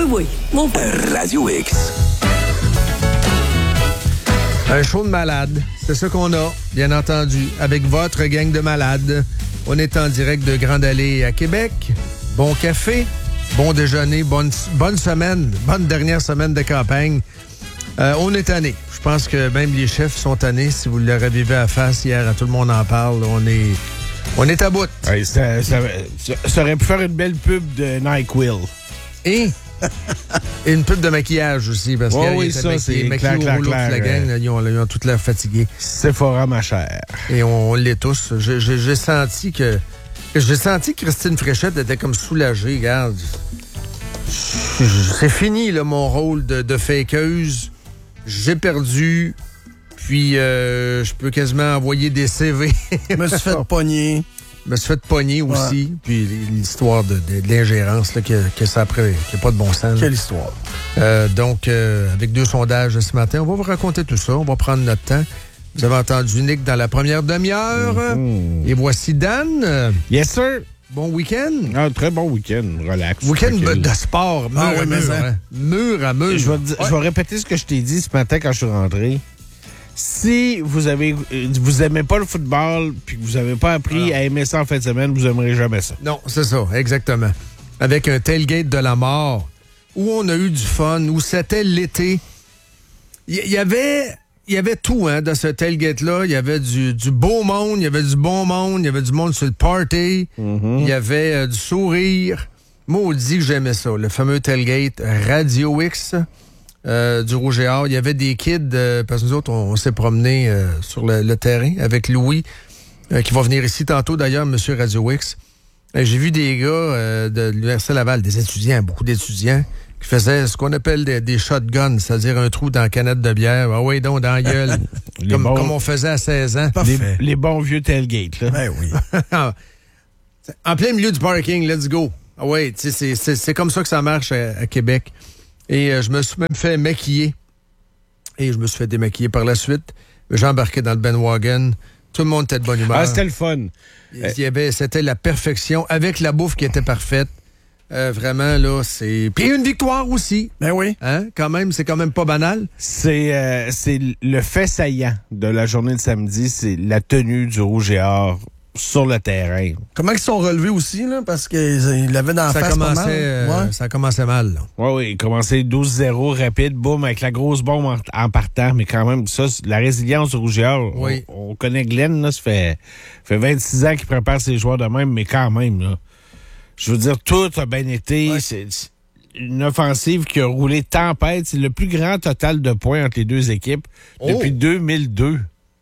Oui. Radio X. Un show de malades. C'est ça qu'on a, bien entendu, avec votre gang de malades. On est en direct de Grande Allée à Québec. Bon café, bon déjeuner, bonne semaine, bonne dernière semaine de campagne. On est tannés. Je pense que même les chefs sont tannés. Si vous leur avez vu à la face hier, tout le monde en parle. On est à bout. Ouais, ça aurait pu faire une belle pub de NyQuil. Et une pub de maquillage aussi, parce que oui, ça, c'est clair, la gang, là, ils ont toute l'air fatigués. Sephora, ma chère. Et on l'est tous. J'ai senti que Christine Fréchette était comme soulagée. Regarde, c'est fini là, mon rôle de fakeuse. J'ai perdu. Puis je peux quasiment envoyer des CV. Je me suis fait pogner. Je me suis fait pogner aussi. Puis l'histoire de l'ingérence, là, que ça après, qu'il n'y a pas de bon sens. Quelle histoire. Donc, avec 2 sondages ce matin, on va vous raconter tout ça. On va prendre notre temps. Vous avez entendu Nick dans la première demi-heure. Et voici Dan. Yes, sir. Bon week-end. Un très bon week-end. Relax. Week-end de sport. Mur à mur. Hein? Mur à mur. Je vais répéter ce que je t'ai dit ce matin quand je suis rentré. Si vous aimez pas le football puis que vous avez pas appris à aimer ça en fin de semaine, vous aimerez jamais ça. Non, c'est ça, exactement. Avec un tailgate de la mort, où on a eu du fun, où c'était l'été. Il y avait tout dans ce tailgate-là. Il y avait du beau monde, il y avait du bon monde, il y avait du monde sur le party, il y avait du sourire. Maudit que j'aimais ça, le fameux tailgate Radio X. Du Rouge et Or. Il y avait des kids, parce que nous autres, on s'est promenés sur le terrain avec Louis, qui va venir ici tantôt d'ailleurs, Monsieur Radio X. J'ai vu des gars de l'Université Laval, des étudiants, beaucoup d'étudiants, qui faisaient ce qu'on appelle des shotguns, c'est-à-dire un trou dans la canette de bière. Ah oui, donc dans la gueule, comme on faisait à 16 ans. Les bons vieux tailgates, là. Ben oui. En plein milieu du parking, let's go. Ah oui, c'est comme ça que ça marche à Québec. Et je me suis même fait maquiller. Et je me suis fait démaquiller par la suite. J'ai embarqué dans le bandwagon. Tout le monde était de bonne humeur. Ah, c'était le fun. C'était la perfection, avec la bouffe qui était parfaite. Vraiment, là, c'est... Puis une victoire aussi. Ben oui. Hein? Quand même, c'est quand même pas banal. C'est le fait saillant de la journée de samedi, c'est la tenue du Rouge et Or sur le terrain. Comment ils sont relevés aussi, là? Parce qu'ils l'avaient dans la face pas mal. Ça commençait mal, là. Oui, il commençait 12-0 rapide, boum, avec la grosse bombe en partant. Mais quand même, ça, la résilience du Rouge et Or, on connaît Glenn, là, ça fait 26 ans qu'il prépare ses joueurs de même, mais quand même, là. Je veux dire, tout a bien été. Ouais. C'est une offensive qui a roulé tempête. C'est le plus grand total de points entre les deux équipes depuis 2002.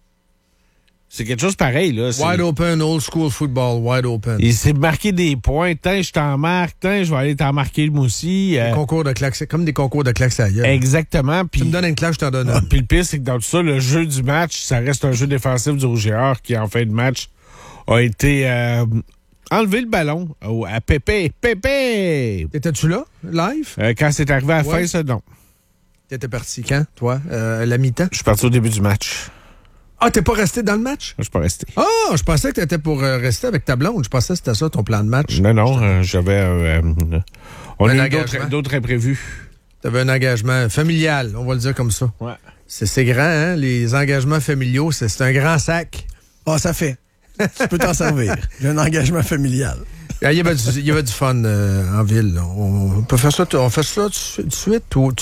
C'est quelque chose pareil, là. Wide open, old school football, wide open. Il s'est marqué des points. Tant je t'en marque, tant je vais aller t'en marquer moi aussi. Concours de claques, comme des concours de claques à gueule. Exactement. Tu me donnes une claque, je t'en donne une. Puis le pire, c'est que dans tout ça, le jeu du match, ça reste un jeu défensif du Rouge et Or qui, en fin de match, a été enlevé le ballon à Pépé. Pépé! Étais-tu là, live? Quand c'est arrivé à la fin, ça, non. T'étais parti quand, toi? À la mi-temps? Je suis parti au début du match. Ah, t'es pas resté dans le match? Je suis pas resté. Ah, je pensais que t'étais pour rester avec ta blonde. Je pensais que c'était ça, ton plan de match. Non, j'avais... on a eu d'autres imprévus. T'avais un engagement familial, on va le dire comme ça. Ouais. C'est grand, hein? Les engagements familiaux, c'est un grand sac. Ah, ça fait. Tu peux t'en servir. J'ai un engagement familial. Il y avait du fun en ville. Là. On peut faire ça. On fait ça tout de suite ou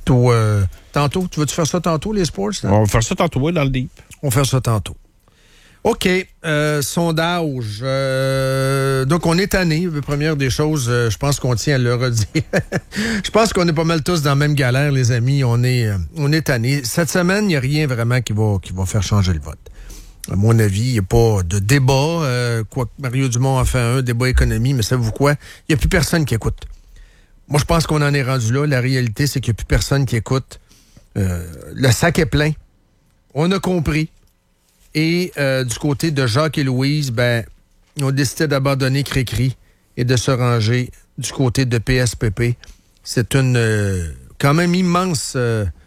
tantôt. Tu veux-tu faire ça tantôt, les sports? Là? On va faire ça tantôt, oui, dans le deep. On va faire ça tantôt. OK. Sondage. Donc, on est tanné. Première des choses, je pense qu'on tient à le redire. Je pense qu'on est pas mal tous dans la même galère, les amis. On est tanné. Cette semaine, il n'y a rien vraiment qui va faire changer le vote. À mon avis, il n'y a pas de débat. Quoique Mario Dumont a fait un débat économie, mais savez-vous quoi? Il n'y a plus personne qui écoute. Moi, je pense qu'on en est rendu là. La réalité, c'est qu'il n'y a plus personne qui écoute. Le sac est plein. On a compris. Et du côté de Jacques et Louise, ils ont décidé d'abandonner Cricri et de se ranger du côté de PSPP. C'est une quand même immense...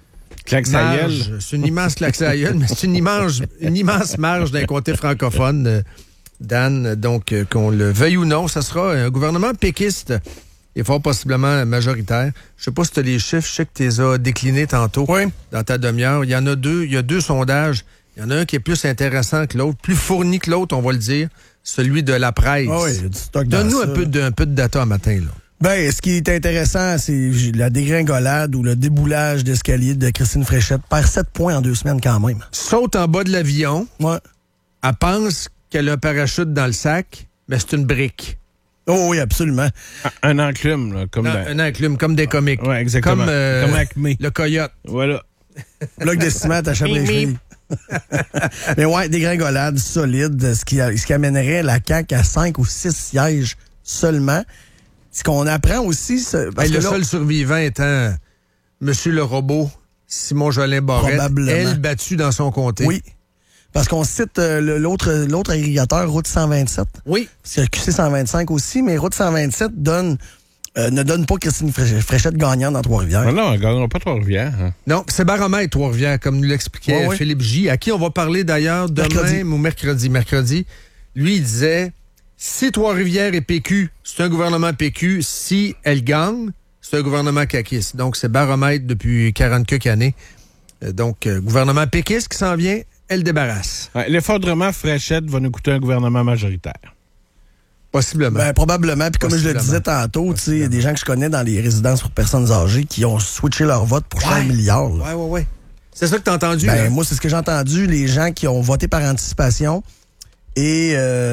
marge. C'est une immense claque à gueule, mais c'est une immense marge d'un côté francophone, Dan. Donc, qu'on le veuille ou non, ça sera un gouvernement péquiste est fort possiblement majoritaire. Je sais pas si tu as les chiffres, je sais que tu les as déclinés tantôt dans ta demi-heure. Il y en a deux. Il y a 2 sondages. Il y en a un qui est plus intéressant que l'autre, plus fourni que l'autre, on va le dire, celui de la presse. Donne-nous un peu de data un matin, là. Ben, ce qui est intéressant, c'est la dégringolade ou le déboulage d'escalier de Christine Fréchette. Perd 7 points en 2 semaines quand même. Saute en bas de l'avion. Ouais. Elle pense qu'elle a un parachute dans le sac, mais c'est une brique. Oh oui, absolument. Un enclume, là, comme un enclume, comme des comiques. Oui, exactement. Comme Acme. Le coyote. Voilà. Bloc de ciment attaché les chevilles. Mais ouais, dégringolade solide, ce qui amènerait la CAQ à 5 ou 6 sièges seulement. Ce qu'on apprend aussi... le seul survivant étant M. le robot, Simon Jolin Barrette, elle battue dans son comté. Oui, parce qu'on cite l'autre agrégateur, Route 127. Oui. C'est QC 125 aussi, mais Route 127 ne donne pas Christine Fréchette gagnante dans Trois-Rivières. Non, elle ne gagnera pas Trois-Rivières. Hein. Non, c'est baromètre Trois-Rivières, comme nous l'expliquait Philippe J., à qui on va parler d'ailleurs demain ou mercredi. Mercredi, lui, il disait, si Trois-Rivières est PQ, c'est un gouvernement PQ. Si elle gagne, c'est un gouvernement caquiste. Donc, c'est baromètre depuis 40 quelques années. Donc, gouvernement péquiste qui s'en vient, elle débarrasse. Ouais, l'effondrement Fréchette va nous coûter un gouvernement majoritaire. Possiblement. Ben, probablement. Puis comme je le disais tantôt, il y a des gens que je connais dans les résidences pour personnes âgées qui ont switché leur vote pour Charles Milliard. Oui. C'est ça que tu as entendu? Ben, moi, c'est ce que j'ai entendu. Les gens qui ont voté par anticipation et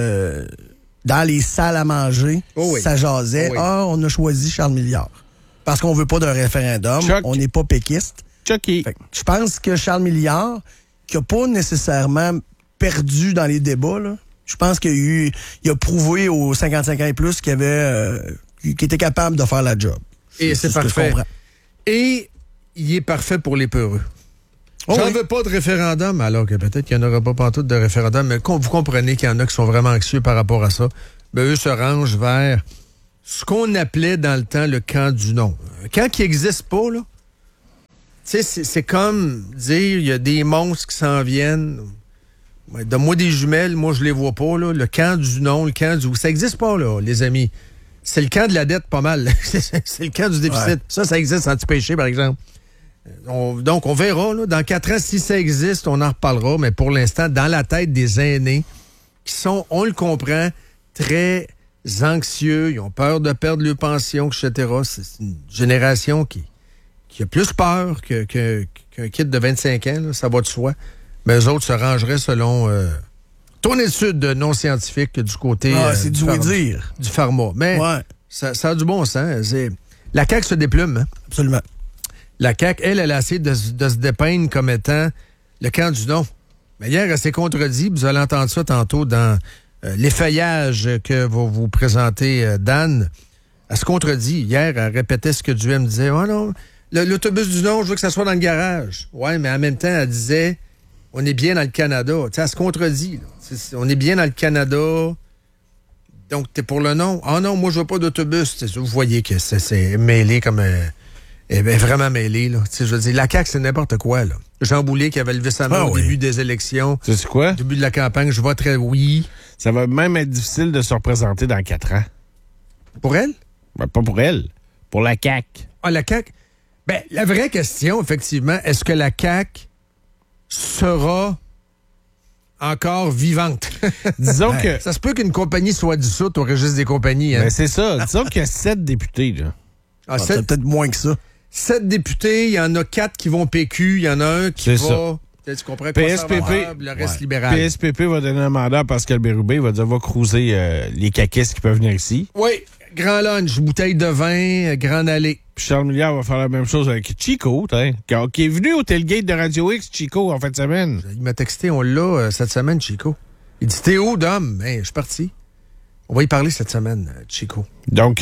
dans les salles à manger, ça jasait. On a choisi Charles Milliard. Parce qu'on veut pas d'un référendum. On n'est pas péquiste. Je pense que Charles Milliard, qui n'a pas nécessairement perdu dans les débats, là, je pense qu'il a prouvé aux 55 ans et plus qu'il était capable de faire la job. Et c'est parfait. Et il est parfait pour les peureux. J'en veux pas de référendum, alors que peut-être qu'il n'y en aura pas pantoute de référendum, mais vous comprenez qu'il y en a qui sont vraiment anxieux par rapport à ça. Ben, eux se rangent vers ce qu'on appelait dans le temps le camp du non. Un camp qui n'existe pas, là. Tu sais, c'est comme dire, il y a des monstres qui s'en viennent. Ouais, donne-moi des jumelles, moi je les vois pas, là. Le camp du non, le camp du... Ça existe pas, là, les amis. C'est le camp de la dette, pas mal. C'est le camp du déficit. Ouais. Ça existe anti-péché, par exemple. Donc, on verra, là. Dans 4 ans, si ça existe, on en reparlera. Mais pour l'instant, dans la tête des aînés, qui sont, on le comprend, très anxieux, ils ont peur de perdre leur pension, etc. C'est une génération qui a plus peur qu'un kid de 25 ans, là, ça va de soi. Mais eux autres se rangeraient selon ton étude non scientifique du côté c'est du oui-dire. Du pharma. Mais ça a du bon sens. La CAQ se déplume. Hein? Absolument. La CAQ, elle a essayé de se dépeindre comme étant le camp du non. Mais hier, elle s'est contredit. Vous allez entendre ça tantôt dans l'effeuillage que va vous présenter Dan. Elle se contredit. Hier, elle répétait ce que Duhem disait. Oh non, l'autobus du non, je veux que ça soit dans le garage. Ouais, mais en même temps, elle disait... On est bien dans le Canada. T'sais, elle se contredit. On est bien dans le Canada. Donc, t'es pour le non. Ah non, moi, je veux pas d'autobus. Vous voyez que c'est mêlé comme... vraiment mêlé, là. Je veux dire, la CAQ, c'est n'importe quoi, là. Jean Boulet qui avait levé sa main au début des élections. C'est quoi? Au début de la campagne, je voterais oui. Ça va même être difficile de se représenter dans 4 ans. Pour elle? Ben, pas pour elle. Pour la CAQ. Ah, la CAQ? Ben, la vraie question, effectivement, est-ce que la CAQ sera encore vivante? Disons que... Ça se peut qu'une compagnie soit dissoute au registre des compagnies. Hein? Ben c'est ça. Disons qu'il y a 7 députés, là. C'est peut-être moins que ça. 7 députés, il y en a 4 qui vont PQ, il y en a un qui va... Tu comprends? PSPP, le reste libéral. PSPP va donner un mandat à Pascal Bérubé. Il va dire, va cruiser les caquistes qui peuvent venir ici. Oui. Grand lunch, bouteille de vin, grande allée. Puis Charles Milliard va faire la même chose avec Chico, qui est venu au tailgate de Radio X, Chico, en fin de semaine. Il m'a texté, on l'a cette semaine, Chico. Il dit, t'es où, Dom? Je suis parti. On va y parler cette semaine, Chico. Donc,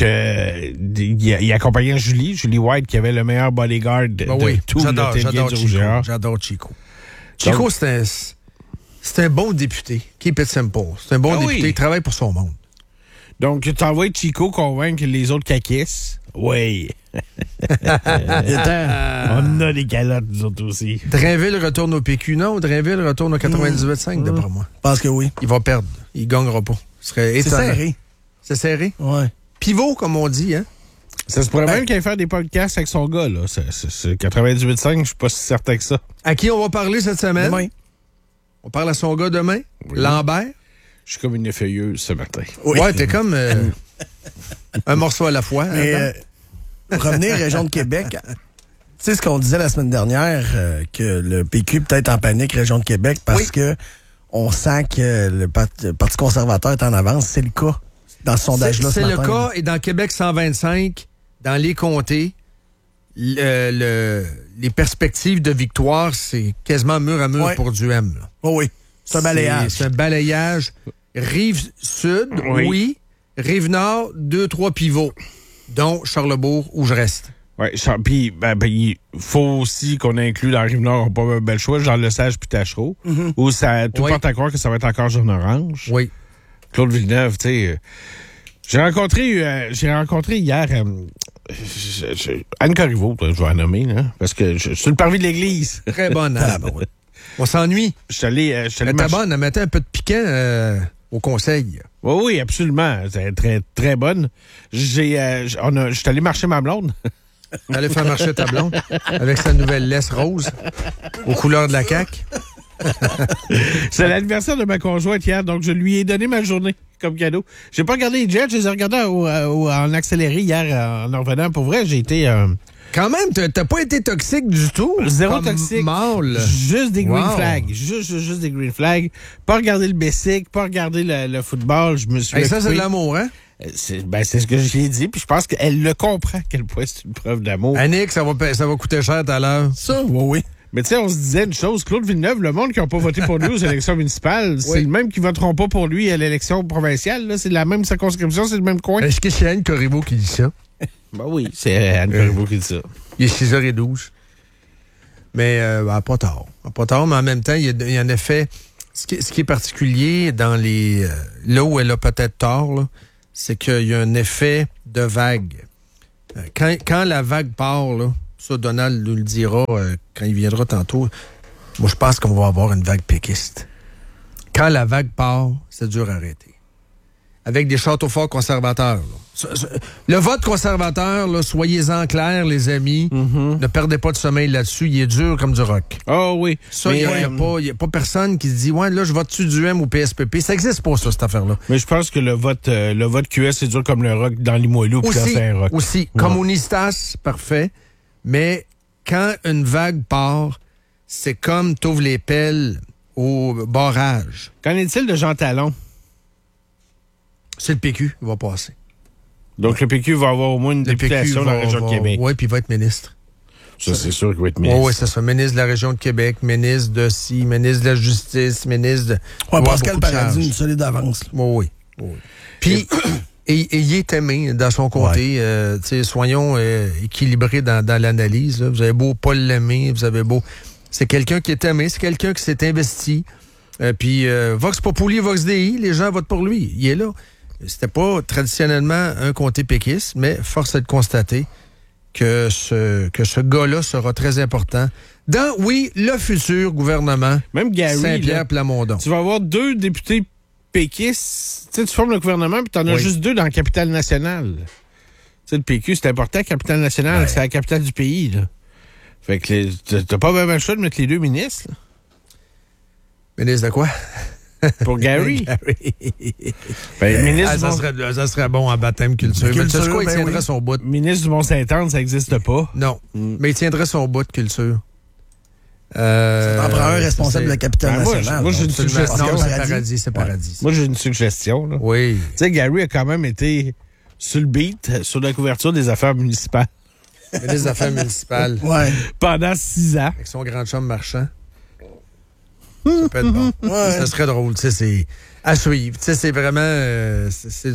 il accompagnait Julie White, qui avait le meilleur bodyguard de tout le tailgate du Rouge. J'adore Chico. Chico, c'est un bon député. Keep it simple. C'est un bon député. Il travaille pour son monde. Donc, tu envoies Chico convaincre les autres caquistes. Oui. On a des calottes, nous autres aussi. Drainville retourne au PQ. Non, Drainville retourne au 98.5, d'après moi. Je pense que oui. Il va perdre. Il gagnera pas. Ce serait étonnant. C'est serré. C'est serré? Ouais. Pivot, comme on dit, hein? Ça se pourrait même qu'il aille faire des podcasts avec son gars, là. C'est 98.5, je suis pas si certain que ça. À qui on va parler cette semaine? Demain. On parle à son gars demain? Oui. Lambert? Je suis comme une effeuilleuse ce matin. Oui. Ouais, t'es comme un morceau à la fois. Mais, pour revenir région de Québec, tu sais ce qu'on disait la semaine dernière, que le PQ est peut-être en panique région de Québec parce que on sent que le Parti conservateur est en avance. C'est le cas dans ce sondage-là. C'est le cas, et dans Québec 125, dans les comtés, les perspectives de victoire, c'est quasiment mur à mur pour Duhem. Oh oui, c'est un balayage. C'est un balayage. Rive-Sud, oui. Rive-Nord, 2-3 pivots, dont Charlebourg, où je reste. Oui, puis il faut aussi qu'on inclue dans Rive-Nord, pas un bel choix, Jean Lesage puis Tachereau, où ça tout porte à croire que ça va être encore jaune orange. Oui. Claude Villeneuve, tu sais... J'ai rencontré hier Anne Corriveau, je vais la nommer, là, parce que je suis le parvis de l'église. Très bonne, Anne. On s'ennuie. Je suis allé elle était bonne, elle mettait un peu de piquant au conseil. Oui, absolument. C'est très, très bonne. Je suis allé marcher ma blonde. Allez faire marcher ta blonde avec sa nouvelle laisse rose aux couleurs de la CAQ. C'est l'anniversaire de ma conjointe hier, donc je lui ai donné ma journée comme cadeau. J'ai pas regardé les Jets, je les ai regardés en accéléré hier en revenant. Pour vrai, j'ai été... Quand même, t'as pas été toxique du tout. Zéro toxique. Mâle. Juste des green flags. Juste des green flags. Pas regarder le basic, pas regarder le football. Je me suis ça, c'est de l'amour, hein? C'est ce que j'ai dit, puis je pense qu'elle le comprend à quel point c'est une preuve d'amour. Annick, ça va coûter cher tout à l'heure. Ça, oui. Mais tu sais, on se disait une chose, Claude Villeneuve, le monde qui n'a pas voté pour lui aux élections municipales, c'est le même qui ne voteront pas pour lui à l'élection provinciale. Là. C'est la même circonscription, c'est le même coin. Est-ce que c'est Anne Corriveau qui dit ça? Ben oui, c'est Anne Corriveau qui dit ça. Il est 6h12. Mais pas tard. Pas tard, mais en même temps, il y a un effet... Ce qui est particulier dans les... là où elle a peut-être tort, là, c'est qu'il y a un effet de vague. Quand la vague part, là, ça, Donald nous le dira quand il viendra tantôt, moi, je pense qu'on va avoir une vague péquiste. Quand la vague part, c'est dur à arrêter. Avec des châteaux forts conservateurs. Là. Le vote conservateur, là, soyez-en clairs, les amis. Ne perdez pas de sommeil là-dessus. Il est dur comme du rock. Oh oui. Ça, il n'y a pas personne qui se dit « Ouais, là, je vote-tu du M ou PSPP ». Ça n'existe pas, ça, cette affaire-là. Mais je pense que le vote QS, c'est dur comme le rock dans Limoilou puis dans Saint-Roch. Aussi. Ouais. Communistas, parfait. Mais quand une vague part, c'est comme t'ouvres les pelles au barrage. Qu'en est-il de Jean Talon? C'est le PQ qui va passer. Donc, le PQ va avoir au moins une députation dans la région de Québec. Oui, puis il va être ministre. Ça, c'est sûr qu'il va être ministre. Oui, ça sera ministre de la région de Québec, ministre de ci, ministre de la Justice, ministre de... Oui, Pascal Paradis, une solide avance. Oui. Puis, et il est aimé dans son comté. Soyons équilibrés dans l'analyse. Là. Vous avez beau pas l'aimer, vous avez beau... C'est quelqu'un qui est aimé, c'est quelqu'un qui s'est investi. Puis, Vox Populi, Vox Dei, les gens votent pour lui. Il est là. C'était pas traditionnellement un comté péquiste, mais force est de constater que ce gars-là sera très important dans, le futur gouvernement. Même Gary, Saint-Pierre Plamondon. Tu vas avoir 2 députés péquistes. Tu formes le gouvernement, puis tu en as juste 2 dans la capitale nationale. Tu sais, le PQ, c'est important, la capitale nationale, c'est la capitale du pays. Là. Fait que t'as pas vraiment le choix de mettre les 2 ministres. Là. Ministre de quoi? Pour Gary. Ministre ça serait bon en baptême culture. Mais tu sais quoi, il tiendrait son bout. Ministre du Mont-Saint-Anne, ça n'existe pas. Non. Mais il tiendrait son bout de culture. Ça t'en prend un responsable de la capitale nationale. Moi, j'ai une suggestion. Non, c'est Paradis. Moi, j'ai une suggestion. Là. Oui. Tu sais, Gary a quand même été sur le beat, sur la couverture des affaires municipales. Ministre des Affaires municipales. Ouais. Pendant 6 ans. Avec son grand chum marchand. Ça peut être bon. Ça serait drôle. Tu sais, c'est à suivre. Tu sais, c'est vraiment...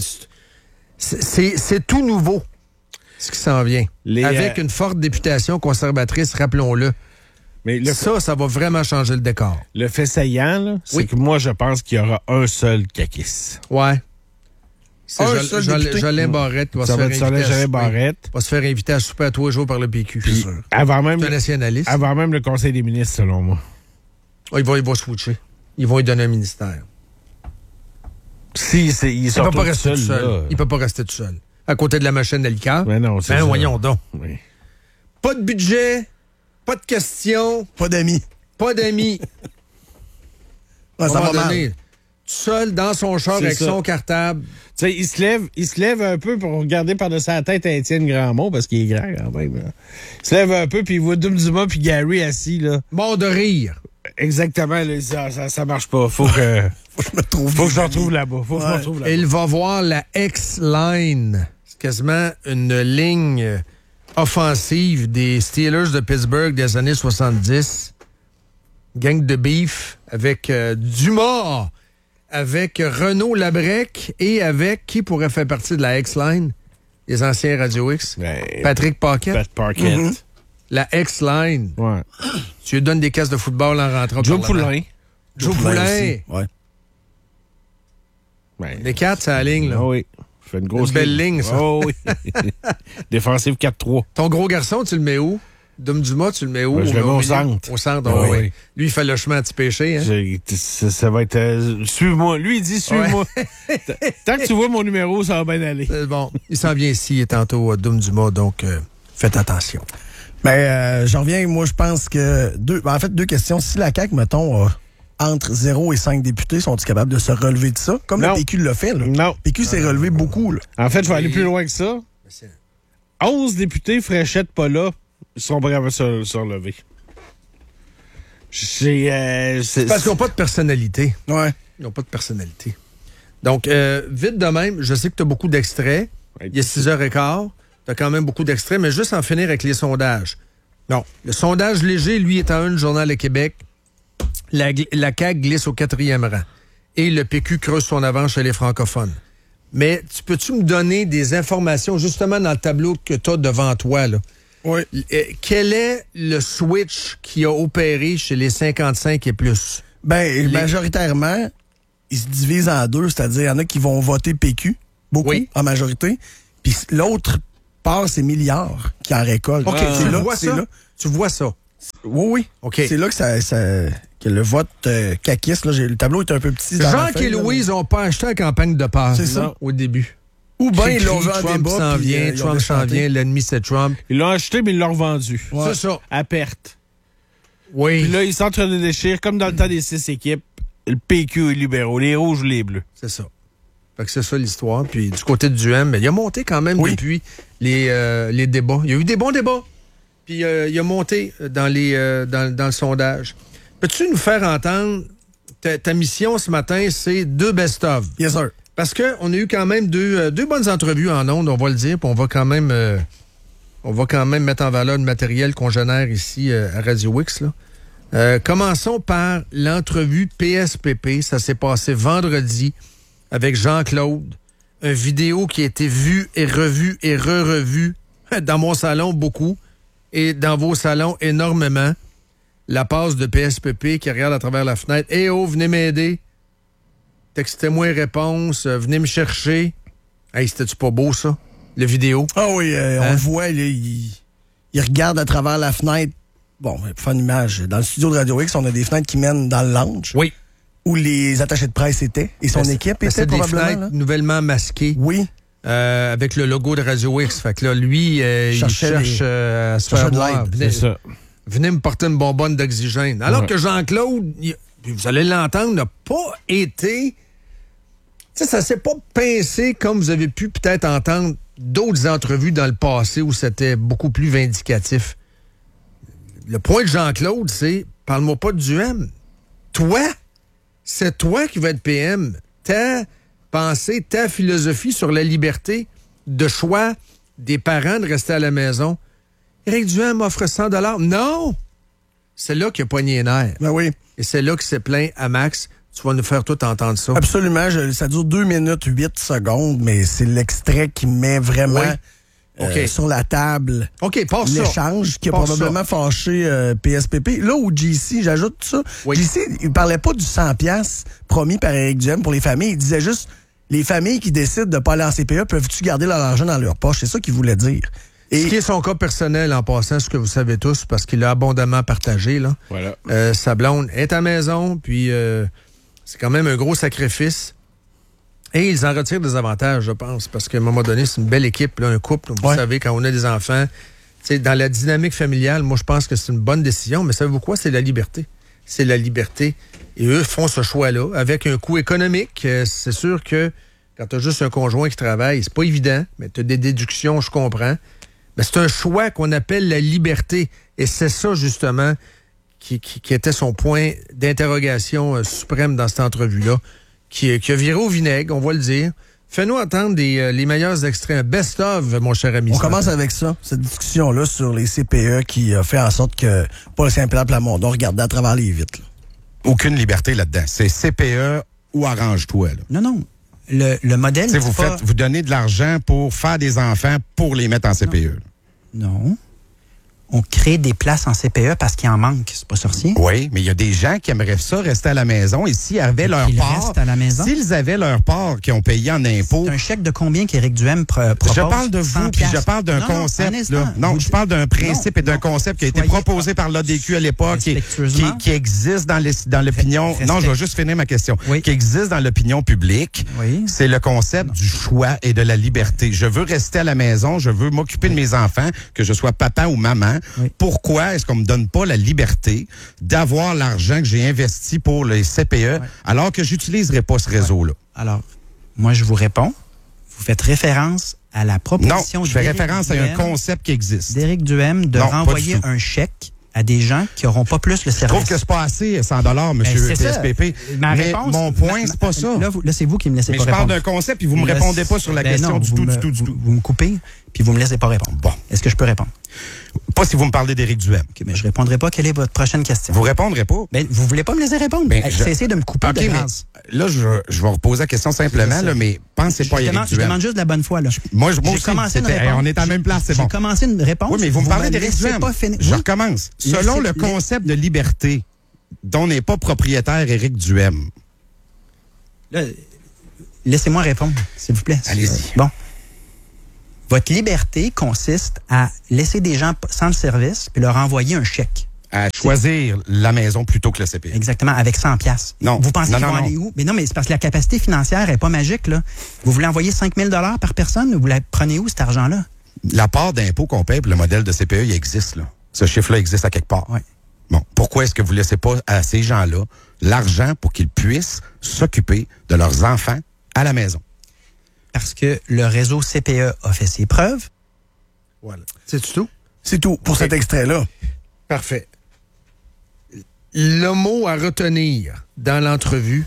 c'est tout nouveau, ce qui s'en vient. Avec une forte députation conservatrice, rappelons-le. Mais ça va vraiment changer le décor. Le fait saillant, c'est que moi, je pense qu'il y aura un seul caquis. Ouais. C'est Jolin Barrette qui va se faire inviter à souper à tous les jours par le PQ. Puis, avant même nationaliste. Avant même le Conseil des ministres, selon moi. Il va switcher. Ils vont lui donner un ministère. Il peut pas rester tout seul. Il peut pas rester tout seul. à côté de la machine à liqueur. Mais non, c'est ça. Voyons donc. Oui. Pas de budget, pas de questions. Pas d'amis. Pas d'amis. Ouais, ça va mal. Tout seul dans son char C'est avec ça. son cartable. Tu sais, il se lève un peu pour regarder par-dessus sa tête à Étienne Grandmont, parce qu'il est grand quand même. Là. Il se lève un peu, puis il voit Dum Dumas puis Gary assis, là. Mort de rire. Exactement, là, ça marche pas. Faut que je retrouve là-bas. Faut que je me retrouve là-bas. Il va voir la X-Line. C'est quasiment une ligne offensive des Steelers de Pittsburgh des années 70. Gang de beef avec Dumas, avec Renaud Labrec et avec qui pourrait faire partie de la X-Line? Les anciens Radio X. Ouais. Patrick Paquette. Pat Parkett. Mm-hmm. La X-Line. Ouais. Tu lui donnes des caisses de football en rentrant. Joe Poulain. Joe Poulain. aussi. Ouais. Ouais. Les 4, c'est la ligne, là. Ah oui. Je fais une grosse Une belle ligne, ça. Oh oui. Défensive 4-3. Ton gros garçon, tu le mets où? Dom Dumas, tu le mets où? Ben, je le mets au milieu? centre. Au centre, Ah oui. oui. Lui, il fait le chemin anti-péché. Hein? Ça va être... suis-moi. Lui, il dit suis-moi. Tant que tu vois mon numéro, ça va bien aller. Bon, il s'en vient ici, tantôt, Dom Dumas, donc faites attention. Ben, j'en reviens, moi, je pense que deux questions. Si la CAQ, mettons, entre 0 et 5 députés, sont-ils capables de se relever de ça? Comme Non. le PQ l'a fait, là. Non. Le PQ s'est relevé beaucoup, là. En fait, je vais aller plus loin que ça. 11 députés Fréchette pas là, ils sont prêts à se relever. C'est parce qu'ils n'ont pas de personnalité. Ouais. Ils n'ont pas de personnalité. Donc, vite de même, je sais que tu as beaucoup d'extraits. Il y a 6h15. Tu as quand même beaucoup d'extraits, mais juste en finir avec les sondages. Non. Le sondage léger, lui, est en une, Journal de Québec. La CAQ glisse au 4e rang. Et le PQ creuse son avance chez les francophones. Mais peux-tu me donner des informations, justement, dans le tableau que tu as devant toi, là? Oui. Quel est le switch qui a opéré chez les 55 et plus? Ben, majoritairement, ils se divisent en deux, c'est-à-dire, il y en a qui vont voter PQ, beaucoup, Oui. en majorité, puis l'autre part, c'est milliards qui en récoltent. OK, C'est tu là, vois c'est ça? là. Tu vois ça? Oui, oui. OK. C'est là que le vote caquiste, là, le tableau est un peu petit. dans ma Jacques feuille, et là, Louise n'ont pas acheté la campagne de peur. C'est ça. Au début. Ou bien ils Cri-cri, l'ont vu en Trump débat. s'en puis, vient, ils ont Trump s'en déchanté. vient, l'ennemi c'est Trump. Ils l'ont acheté, mais ils l'ont revendu. Ouais. C'est ça. À perte. Oui. Puis là, ils s'entre-déchirent, comme dans le temps des 6 équipes, le PQ et les libéraux, les rouges ou les bleus. C'est ça. Fait que c'est ça l'histoire. Puis du côté du Duhem, il a monté quand même depuis les débats. Il y a eu des bons débats. Puis il a monté dans le sondage. Peux-tu nous faire entendre ta mission ce matin, c'est 2 best-of? Yes, sir. Parce qu'on a eu quand même deux bonnes entrevues en ondes, on va le dire, puis on va quand même mettre en valeur le matériel qu'on génère ici à Radio X. Là. Commençons par l'entrevue PSPP. Ça s'est passé vendredi avec Jean-Claude. Une vidéo qui a été vue et revue et re-revue dans mon salon beaucoup et dans vos salons énormément. La passe de PSPP qui regarde à travers la fenêtre. « Eh oh, venez m'aider. Textez-moi une réponse. Venez me chercher. » Hey, c'était-tu pas beau, ça? La vidéo. Ah oui, on le voit, là, il regarde à travers la fenêtre. Bon, pour faire une image, dans le studio de Radio X, on a des fenêtres qui mènent dans le lounge. Oui. Où les attachés de presse étaient. Et son équipe était C'est des probablement fenêtres là. nouvellement masquées. Oui. Avec le logo de Radio X. Fait que là, lui, il cherche à se faire de voir. l'aide. C'est ça. Venez me porter une bonbonne d'oxygène. Alors Ouais. que Jean-Claude, puis vous allez l'entendre, n'a pas été... Tu sais, ça s'est pas pincé comme vous avez pu peut-être entendre d'autres entrevues dans le passé où c'était beaucoup plus vindicatif. Le point de Jean-Claude, c'est « Parle-moi pas de Duhem. Toi, c'est toi qui vas être PM. Ta pensée, ta philosophie sur la liberté de choix des parents de rester à la maison. Éric Duhem offre 100 $. Non! C'est là qu'il a pogné les nerfs. Ben oui. Et c'est là qu'il s'est plaint à Max. Tu vas nous faire tout entendre ça. Absolument. Ça dure 2 minutes 8 secondes, mais c'est l'extrait qui met vraiment OK. sur la table OK, passe ça. l'échange qui a Passe probablement fâché PSPP. Là où JC, j'ajoute tout ça, Oui. JC, il parlait pas du 100$ promis par Éric Duhem pour les familles. Il disait juste, les familles qui décident de pas aller en CPE, peuvent-tu garder leur argent dans leur poche? C'est ça qu'il voulait dire. Ce qui est son cas personnel en passant, ce que vous savez tous, parce qu'il l'a abondamment partagé, là. Voilà. Sa blonde est à la maison, puis c'est quand même un gros sacrifice. Et ils en retirent des avantages, je pense, parce qu'à un moment donné, c'est une belle équipe, là, un couple. Vous savez, quand on a des enfants, dans la dynamique familiale, moi, je pense que c'est une bonne décision, mais savez-vous quoi? C'est la liberté. C'est la liberté. Et eux font ce choix-là avec un coût économique. C'est sûr que quand tu as juste un conjoint qui travaille, c'est pas évident, mais tu as des déductions, je comprends. Mais c'est un choix qu'on appelle la liberté. Et c'est ça, justement, qui était son point d'interrogation suprême dans cette entrevue-là, qui a viré au vinaigre, on va le dire. Fais-nous entendre les meilleurs extraits. Un best-of, mon cher ami. On commence avec ça, cette discussion-là sur les CPE qui a fait en sorte que Paul Saint-Pierre Plamondon regardait à travers les vitres. Là. Aucune liberté là-dedans. C'est CPE ou arrange-toi. Là. Non. Le modèle... Vous donnez de l'argent pour faire des enfants pour les mettre en CPE. Non. On crée des places en CPE parce qu'il en manque. C'est pas sorcier. Oui, mais il y a des gens qui aimeraient ça rester à la maison et s'ils avaient leur part... à la maison. S'ils avaient leur part qu'ils ont payé en impôts... C'est un chèque de combien qu'Éric Duhem propose? Je parle de vous, puis je parle d'un concept. Non, je parle d'un principe et d'un concept qui a été proposé par l'ADQ à l'époque, qui existe dans l'opinion... Non, je vais juste finir ma question. Oui. Qui existe dans l'opinion publique. Oui. C'est le concept du choix et de la liberté. Je veux rester à la maison, je veux m'occuper de mes enfants, que je sois papa ou maman. Oui. Pourquoi est-ce qu'on me donne pas la liberté d'avoir l'argent que j'ai investi pour les CPE alors que j'utiliserai pas ce réseau-là? Alors, moi, je vous réponds. Vous faites référence à la proposition Non, je fais référence à un concept qui existe. d'Éric Duhem de renvoyer un chèque à des gens qui n'auront pas plus le service. Je trouve que c'est pas assez, 100 $, monsieur PSPP. Ma mais réponse, mon point, c'est pas ça. Là, c'est vous qui me laissez pas répondre. Mais je parle d'un concept, puis vous me répondez pas sur la question du tout. Vous me coupez, puis vous me laissez pas répondre. Bon. Est-ce que je peux répondre? Pas si vous me parlez d'Éric Duhem. OK, mais je répondrai pas. Quelle est votre prochaine question? Vous répondrez pas? Ben, vous voulez pas me laisser répondre? Cessez de me couper de grâce. Là, je vais reposer la question simplement, là, mais pensez pas à Éric Duhem. Je demande juste de la bonne foi, là. Moi aussi, on est à la même place, c'est bon. J'ai commencé une réponse. Oui, mais vous me parlez d'Éric Duhem. Je recommence. Selon le concept de liberté dont n'est pas propriétaire Éric Duhem. Là, laissez-moi répondre, s'il vous plaît. Allez-y. Bon. Votre liberté consiste à laisser des gens sans le service puis leur envoyer un chèque. À choisir la maison plutôt que le CPE. Exactement, avec 100$. Non. Vous pensez qu'ils vont aller où? Mais non, mais c'est parce que la capacité financière n'est pas magique, là. Vous voulez envoyer 5 000 $ par personne? Vous la prenez où, cet argent-là? La part d'impôt qu'on paye pour le modèle de CPE, il existe, là. Ce chiffre-là existe à quelque part. Oui. Bon, pourquoi est-ce que vous ne laissez pas à ces gens-là l'argent pour qu'ils puissent s'occuper de leurs enfants à la maison? Parce que le réseau CPE a fait ses preuves. Voilà. C'est tout? C'est tout pour cet extrait-là. Parfait. Le mot à retenir dans l'entrevue,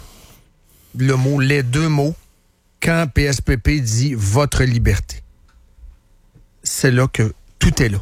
les deux mots, quand PSPP dit « votre liberté », c'est là que tout est là.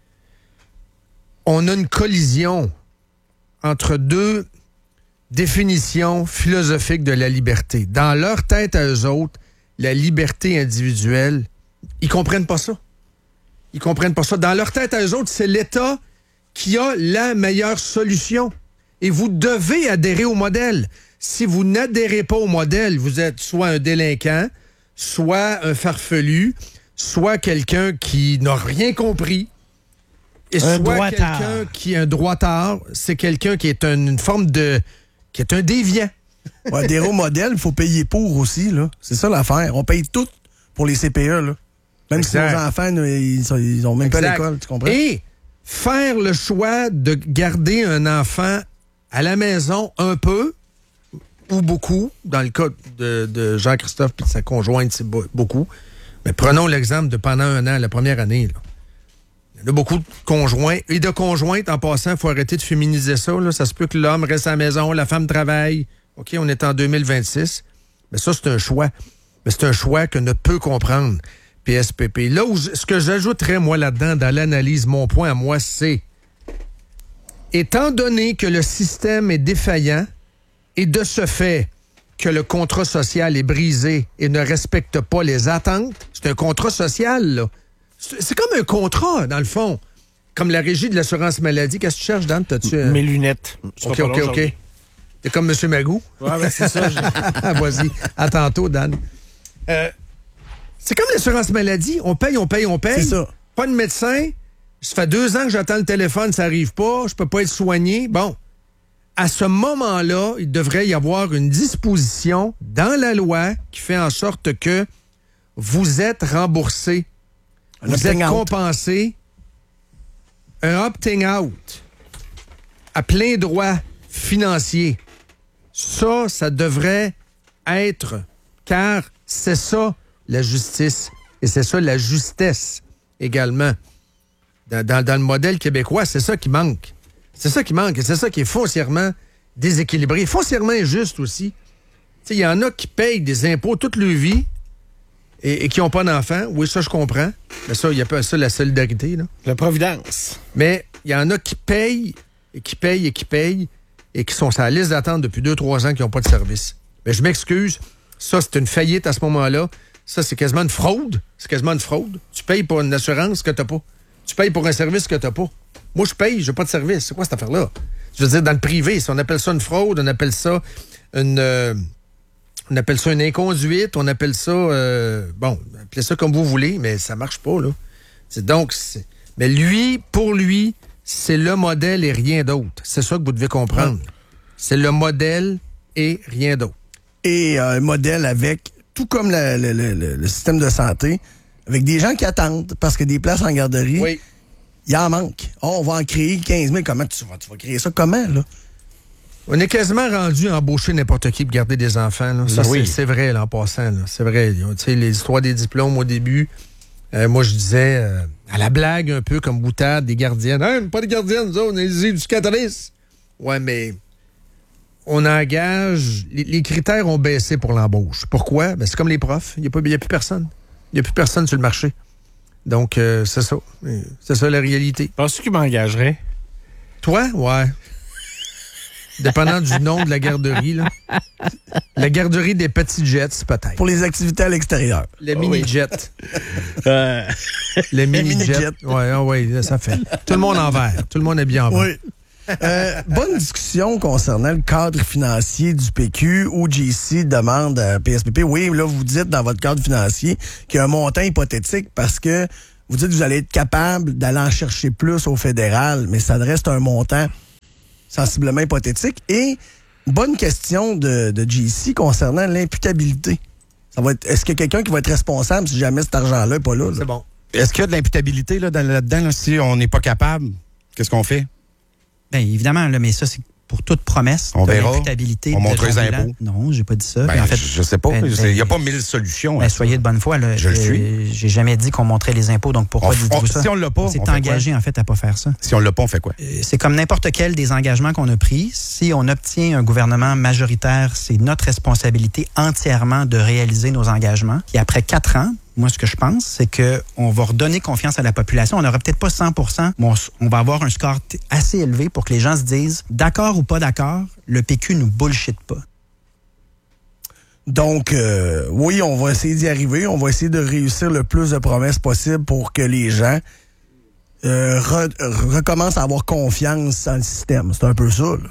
On a une collision entre deux définitions philosophiques de la liberté. Dans leur tête à eux autres, la liberté individuelle, ils comprennent pas ça. Ils comprennent pas ça. Dans leur tête à eux autres, c'est l'État qui a la meilleure solution. Et vous devez adhérer au modèle. Si vous n'adhérez pas au modèle, vous êtes soit un délinquant, soit un farfelu, soit quelqu'un qui n'a rien compris, et soit quelqu'un qui est un droitard. C'est quelqu'un qui est une forme de... qui est un déviant. Ouais, adhérer au modèle, il faut payer pour aussi, là. C'est ça l'affaire. On paye tout pour les CPE, là. Même si nos enfants, ils ont même pas l'école, tu comprends? Et faire le choix de garder un enfant à la maison un peu ou beaucoup, dans le cas de Jean-Christophe et de sa conjointe, c'est beaucoup. Mais prenons l'exemple de pendant un an, la première année, là. Il y a beaucoup de conjoints et de conjointes. En passant, il faut arrêter de féminiser ça, là. Ça se peut que l'homme reste à la maison, la femme travaille. OK, on est en 2026. Mais ça, c'est un choix. Mais c'est un choix que ne peut comprendre PSPP. Là où ce que j'ajouterais, moi, là-dedans, dans l'analyse, mon point à moi, c'est étant donné que le système est défaillant et de ce fait que le contrat social est brisé et ne respecte pas les attentes, c'est un contrat social, là. C'est comme un contrat, dans le fond. Comme la régie de l'assurance maladie. Qu'est-ce que tu cherches, Dan? T'as-tu, Mes lunettes. OK. T'es comme M. Magou? Ouais, c'est ça. Vas-y. À tantôt, Dan. C'est comme l'assurance maladie. On paye. C'est ça. Pas de médecin. Ça fait 2 ans que j'attends le téléphone, ça arrive pas. Je peux pas être soigné. Bon. à ce moment-là, il devrait y avoir une disposition dans la loi qui fait en sorte que vous êtes remboursé, vous êtes compensé, un opting out à plein droit financier. Ça devrait être, car c'est ça la justice et c'est ça la justesse également. Dans le modèle québécois, c'est ça qui manque. C'est ça qui manque et c'est ça qui est foncièrement déséquilibré, foncièrement injuste aussi. Il y en a qui payent des impôts toute leur vie et qui n'ont pas d'enfants. Oui, ça, je comprends. Mais ça, il y a pas ça, la solidarité. Là. La providence. Mais il y en a qui payent et qui payent et qui payent et qui sont sur la liste d'attente depuis 2-3 ans qui n'ont pas de service. Mais je m'excuse. Ça, c'est une faillite à ce moment-là. Ça, c'est quasiment une fraude. C'est quasiment une fraude. Tu payes pour une assurance que tu n'as pas. Tu payes pour un service que tu n'as pas. Moi, je paye, je n'ai pas de service. C'est quoi cette affaire-là? Je veux dire, dans le privé, si on appelle ça une fraude, on appelle ça une inconduite, on appelle ça... appelez ça comme vous voulez, mais ça marche pas, là. Mais lui, pour lui, c'est le modèle et rien d'autre. C'est ça que vous devez comprendre. C'est le modèle et rien d'autre. Et un modèle avec, tout comme le système de santé, avec des gens qui attendent, parce que des places en garderie, oui. Il en manque. On va en créer 15 000. Comment tu vas créer ça? Comment, là? On est quasiment rendu à embaucher n'importe qui pour garder des enfants. Là. Ça, c'est vrai, là, en passant. Là. C'est vrai. Tu sais, les histoires des diplômes au début, moi, je disais, à la blague, un peu comme boutade, des gardiennes. Hein, pas des gardiennes, nous autres, on est des éducatrices. Ouais, mais on engage... Les critères ont baissé pour l'embauche. Pourquoi? Ben, c'est comme les profs. Il n'y a plus personne. Il n'y a plus personne sur le marché. Donc, c'est ça. C'est ça la réalité. Penses-tu qu'il m'engagerait? Toi? Ouais. Dépendant du nom de la garderie, là. La garderie des petits jets, peut-être. Pour les activités à l'extérieur. Le mini-jet. Le mini-jet. Oui, ça fait. Tout le monde en vert. Tout le monde est bien en vert. Oui. Bonne discussion concernant le cadre financier du PQ où JC demande à PSPP, oui, là, vous dites dans votre cadre financier qu'il y a un montant hypothétique parce que vous dites que vous allez être capable d'aller en chercher plus au fédéral, mais ça reste un montant sensiblement hypothétique. Et bonne question de JC concernant l'imputabilité. Ça va être, est-ce qu'il y a quelqu'un qui va être responsable si jamais cet argent-là n'est pas là? C'est bon. Est-ce qu'il y a de l'imputabilité là-dedans? Là, si on n'est pas capable, qu'est-ce qu'on fait? Bien, évidemment, là, mais ça, c'est pour toute promesse. On verra. On montre les impôts. Non, j'ai pas dit ça. Ben, en fait, je sais pas. Il n'y a pas 1000 solutions. Soyez de bonne foi. Là, je le suis. J'ai jamais dit qu'on montrait les impôts, donc pourquoi dites-vous ça? Si on l'a pas, on s'est engagé, en fait, à pas faire ça. Si on l'a pas, on fait quoi? C'est comme n'importe quel des engagements qu'on a pris. Si on obtient un gouvernement majoritaire, c'est notre responsabilité entièrement de réaliser nos engagements. Et après 4 ans, moi, ce que je pense, c'est qu'on va redonner confiance à la population. On n'aura peut-être pas 100%, mais on va avoir un score assez élevé pour que les gens se disent, d'accord ou pas d'accord, le PQ nous bullshit pas. Donc, oui, on va essayer d'y arriver. On va essayer de réussir le plus de promesses possible pour que les gens recommencent à avoir confiance dans le système. C'est un peu ça, là.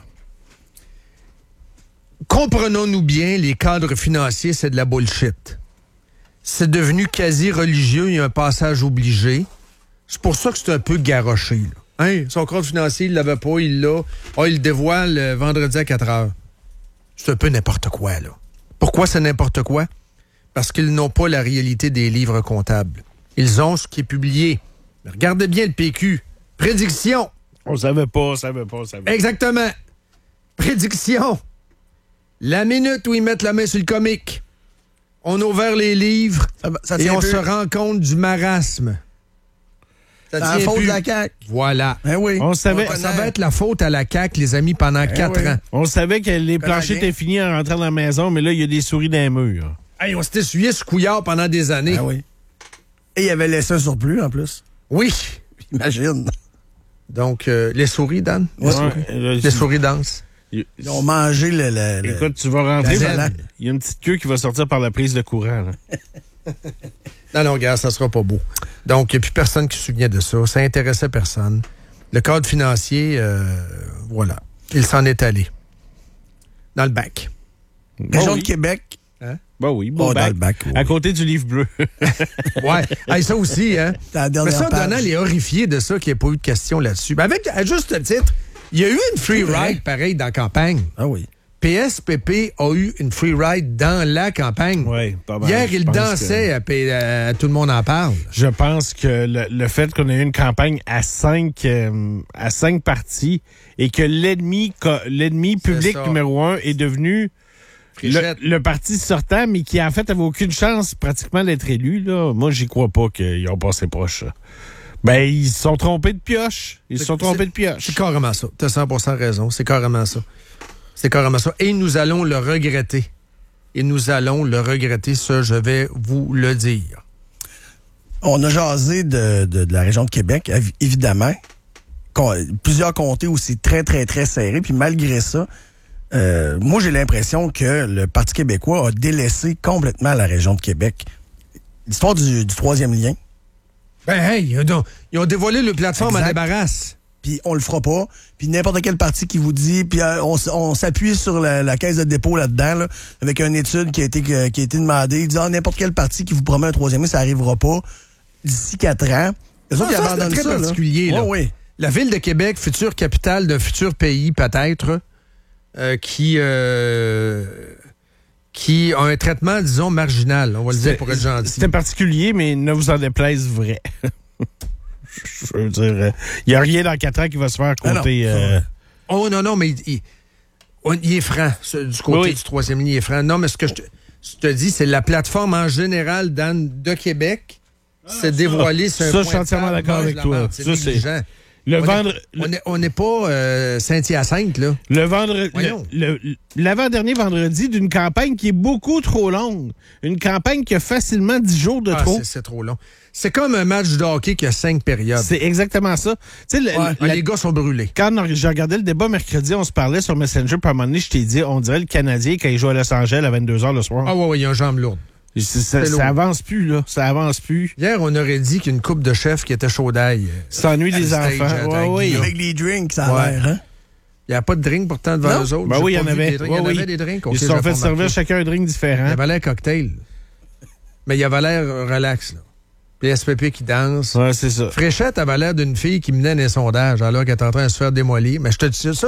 Comprenons-nous bien, les cadres financiers, c'est de la bullshit. C'est devenu quasi religieux, il y a un passage obligé. C'est pour ça que c'est un peu garoché. Là. Hein? Son cadre financier, il l'avait pas, il l'a. Il le dévoile vendredi à 4h. C'est un peu n'importe quoi, là. Pourquoi c'est n'importe quoi? Parce qu'ils n'ont pas la réalité des livres comptables. Ils ont ce qui est publié. Mais regardez bien le PQ. Prédiction. On savait pas. Exactement. Prédiction. La minute où ils mettent la main sur le comique, on a ouvert les livres et on se rend compte du marasme. C'est la faute de la CAQ. Voilà. Ben oui. On savait, ça va être la faute à la CAQ, les amis, pendant 4 ans. On savait que les planchers étaient finis en rentrant dans la maison, mais là, il y a des souris dans les murs. Hey, on s'était essuyé ce couillard pendant des années. Ben oui. Et il y avait laissé un surplus, en plus. Oui. Imagine. Donc, les souris, Dan? Les souris dansent. Ils ont mangé le Écoute, tu vas rentrer. Il y a une petite queue qui va sortir par la prise de courant. Là. Non, regarde, ça sera pas beau. Donc, il n'y a plus personne qui se souvient de ça. Ça intéressait personne. Le cadre financier, voilà. Il s'en est allé. Dans le bac. Région de Québec. Hein? Ben oui, bon bac. Dans le bac. Oui. À côté du livre bleu. Ouais. Hey, ça aussi, hein. Mais ça, Donald est horrifié de ça qu'il n'y ait pas eu de question là-dessus. Ben avec, à juste titre, Il y a eu une free ride, pareil, dans la campagne. Ah oui. PSPP a eu une free ride dans la campagne. Oui, pas mal. Hier, il dansait à Tout le monde en parle. Je pense que le fait qu'on ait eu une campagne à 5 partis et que l'ennemi public numéro 1 est devenu le parti sortant, mais qui en fait avait aucune chance pratiquement d'être élu, là. Moi, j'y crois pas qu'ils ont passé proche. Ben, ils se sont trompés de pioche. C'est carrément ça. Tu as 100% raison. C'est carrément ça. Et nous allons le regretter. Ça, je vais vous le dire. On a jasé de la région de Québec, évidemment. Plusieurs comtés aussi très, très, très serrés. Puis malgré ça, moi, j'ai l'impression que le Parti québécois a délaissé complètement la région de Québec. L'histoire du troisième lien. Ben, hey, ils ont dévoilé le plateforme à débarrasse. Puis on le fera pas. Puis n'importe quel parti qui vous dit, puis on s'appuie sur la caisse de dépôt là-dedans, là, avec une étude qui a été demandée. Il dit, n'importe quel parti qui vous promet un troisième lien, ça arrivera pas d'ici 4 ans. Les autres, ils abandonnent ça. C'est très particulier, là. Oui. La ville de Québec, future capitale d'un futur pays, peut-être, qui a un traitement, disons, marginal. On va le dire pour être gentil. C'était particulier, mais ne vous en déplaise vrai. Je veux dire, il n'y a rien dans 4 ans qui va se faire compter. Oh non, mais il est franc. Du côté du troisième lien, il est franc. Non, mais ce que je te dis, c'est la plateforme en général, Dan, de Québec, s'est dévoilée sur un point. Ça, je suis entièrement d'accord avec toi. Ça, c'est... On n'est pas Saint-Hyacinthe, là. L'avant-dernier vendredi d'une campagne qui est beaucoup trop longue. Une campagne qui a facilement 10 jours de trop. C'est trop long. C'est comme un match de hockey qui a 5 périodes. C'est exactement ça. Les gars sont brûlés. Quand j'ai regardé le débat mercredi, on se parlait sur Messenger, puis à un moment donné, je t'ai dit, on dirait le Canadien quand il joue à Los Angeles à 22h le soir. Ah ouais, il y a une jambe lourde. Ça avance plus, là. Ça avance plus. Hier, on aurait dit qu'une coupe de chef qui était chaud d'ail. S'ennuie des enfants. Oui. Avec les drinks, ça a l'air, hein? Il n'y a pas de drink pourtant devant eux autres. Ben oui, il y en avait. Il y avait des drinks. Ils se sont fait servir chacun un drink différent. Il y avait l'air cocktail. Mais il y avait l'air relax, là. Puis SPP qui danse. Ouais, c'est ça. Fréchette avait l'air d'une fille qui menait des sondages alors qu'elle est en train de se faire démolir. Mais je te dis ça,